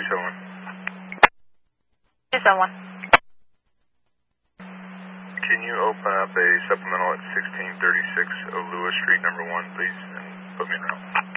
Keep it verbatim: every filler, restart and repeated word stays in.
two seven one. two seven one. Can you open up a supplemental at sixteen thirty-six Olua Street, number one, please, and put me in route?